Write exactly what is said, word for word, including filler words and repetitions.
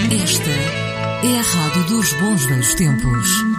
Esta é a rádio dos bons velhos tempos.